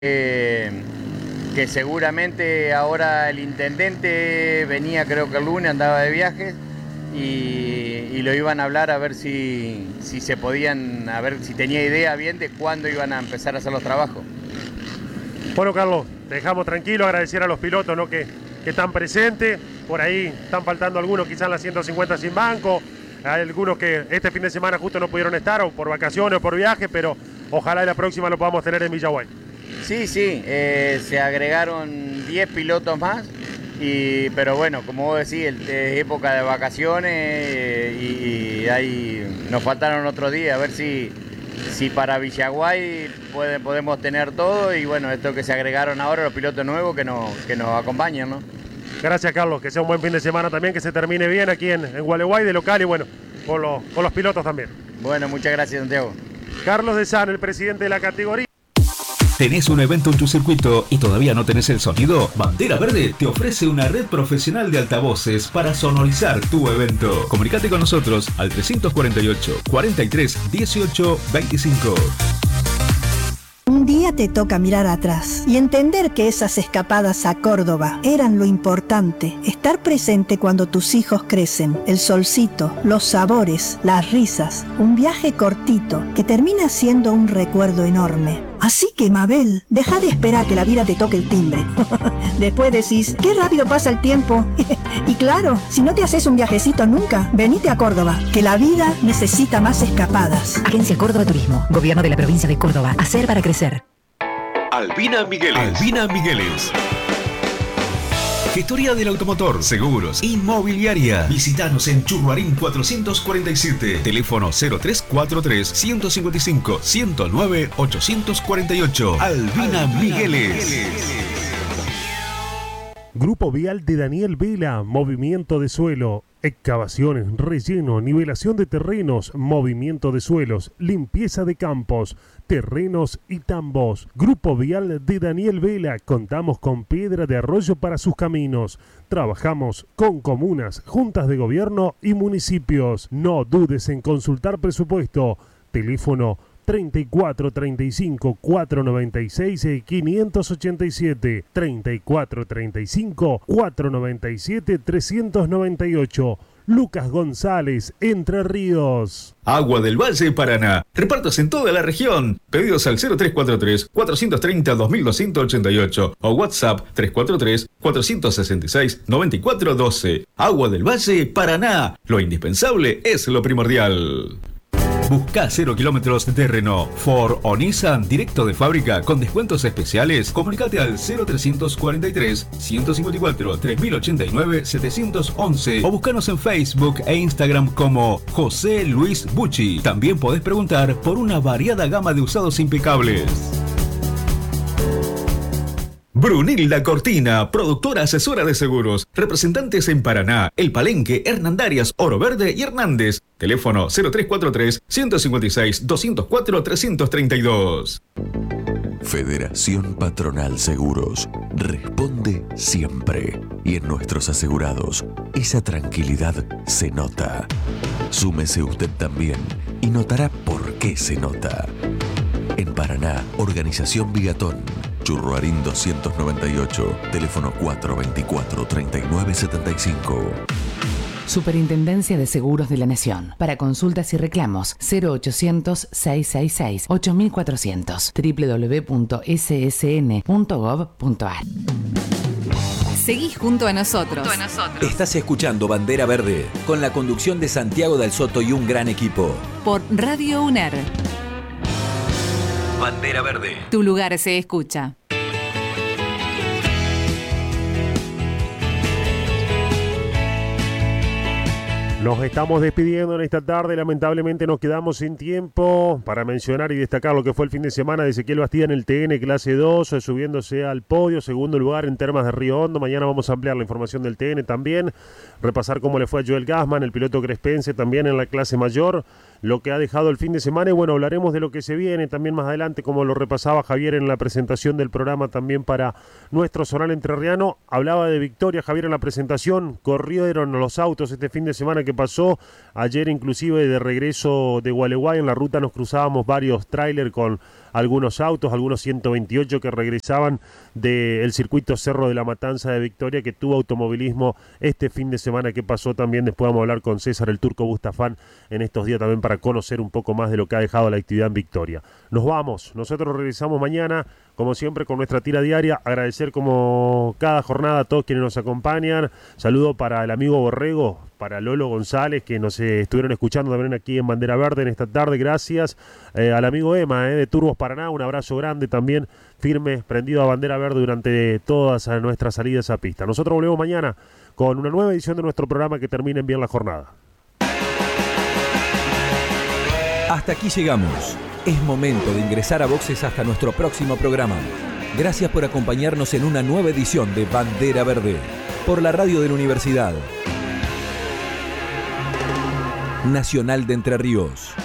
que seguramente ahora el intendente venía, creo que el lunes, andaba de viaje y lo iban a hablar a ver si se podían, a ver si tenía idea bien de cuándo iban a empezar a hacer los trabajos. Bueno, Carlos, te dejamos tranquilo, agradecer a los pilotos, ¿no?, que están presentes. Por ahí están faltando algunos, quizás en la 150 sin banco. Hay algunos que este fin de semana justo no pudieron estar, o por vacaciones o por viaje, pero ojalá la próxima lo podamos tener en Villaguay. Sí, se agregaron 10 pilotos más, pero bueno, como vos decís, es época de vacaciones y nos faltaron otros días, a ver si para Villaguay podemos tener todo, y bueno, esto que se agregaron ahora, los pilotos nuevos que nos acompañan, ¿no? Gracias, Carlos, que sea un buen fin de semana también, que se termine bien aquí en Gualeguay de local y bueno, con los pilotos también. Bueno, muchas gracias, Santiago. Carlos de Sano, el presidente de la categoría. ¿Tenés un evento en tu circuito y todavía no tenés el sonido? Bandera Verde te ofrece una red profesional de altavoces para sonorizar tu evento. Comunicate con nosotros al 348 43 18 25. Un día te toca mirar atrás y entender que esas escapadas a Córdoba eran lo importante. Estar presente cuando tus hijos crecen, el solcito, los sabores, las risas, un viaje cortito que termina siendo un recuerdo enorme. Así que, Mabel, deja de esperar que la vida te toque el timbre. Después decís, qué rápido pasa el tiempo. Y claro, si no te haces un viajecito nunca, venite a Córdoba, que la vida necesita más escapadas. Agencia Córdoba Turismo, Gobierno de la Provincia de Córdoba. Hacer para crecer. Albina Migueles. Gestoría del automotor, seguros, inmobiliaria. Visítanos en Churruarín 447. Teléfono 0343-155-109-848. Albina Migueles. Grupo Vial de Daniel Vela, movimiento de suelo, excavaciones, relleno, nivelación de terrenos, movimiento de suelos, limpieza de campos, terrenos y tambos. Grupo Vial de Daniel Vela, contamos con piedra de arroyo para sus caminos. Trabajamos con comunas, juntas de gobierno y municipios. No dudes en consultar presupuesto. Teléfono 34 35 496 587, 34 35 497 398. Lucas González, Entre Ríos. Agua del Valle Paraná. Repartos en toda la región. Pedidos al 0343 430 2288 o WhatsApp 343 466 9412. Agua del Valle Paraná. Lo indispensable es lo primordial. Busca 0 kilómetros de Renault, Ford o Nissan directo de fábrica con descuentos especiales. Comunicate al 0343 154 3089 711 o búscanos en Facebook e Instagram como José Luis Bucci. También podés preguntar por una variada gama de usados impecables. Brunilda Cortina, productora asesora de seguros. Representantes en Paraná, El Palenque, Hernandarias, Oro Verde y Hernández. Teléfono 0343-156-204-332. Federación Patronal Seguros. Responde siempre. Y en nuestros asegurados, esa tranquilidad se nota. Súmese usted también y notará por qué se nota. En Paraná, Organización Bigatón. Churruarín 298, teléfono 424-3975. Superintendencia de Seguros de la Nación. Para consultas y reclamos, 0800-666-8400, www.ssn.gov.ar. Seguís junto a nosotros. Estás escuchando Bandera Verde, con la conducción de Santiago Del Soto y un gran equipo. Por Radio UNER. Bandera Verde. Tu lugar se escucha. Nos estamos despidiendo en esta tarde, lamentablemente nos quedamos sin tiempo para mencionar y destacar lo que fue el fin de semana de Ezequiel Bastida en el TN clase 2, subiéndose al podio, segundo lugar en Termas de Río Hondo. Mañana vamos a ampliar la información del TN también, repasar cómo le fue a Joel Gassman, el piloto crespense también en la clase mayor. lo que ha dejado el fin de semana y bueno, hablaremos de lo que se viene también más adelante, como lo repasaba Javier en la presentación del programa también para nuestro zonal entrerriano. Hablaba de victoria Javier en la presentación, corrieron los autos este fin de semana que pasó, ayer inclusive de regreso de Gualeguay en la ruta nos cruzábamos varios tráiler con algunos autos, algunos 128 que regresaban del circuito Cerro de la Matanza de Victoria, que tuvo automovilismo este fin de semana que pasó también. Después vamos a hablar con César el Turco Bustafán en estos días también para conocer un poco más de lo que ha dejado la actividad en Victoria. Nos vamos, nosotros regresamos mañana, como siempre, con nuestra tira diaria. Agradecer como cada jornada a todos quienes nos acompañan. Saludo para el amigo Borrego, para Lolo González, que nos estuvieron escuchando también aquí en Bandera Verde en esta tarde. Gracias al amigo Emma de Turbos Paraná, un abrazo grande también, firme, prendido a Bandera Verde durante todas nuestras salidas a pista. Nosotros volvemos mañana con una nueva edición de nuestro programa. Que terminen bien la jornada. Hasta aquí llegamos. Es momento de ingresar a boxes hasta nuestro próximo programa. Gracias por acompañarnos en una nueva edición de Bandera Verde por la radio de la Universidad Nacional de Entre Ríos.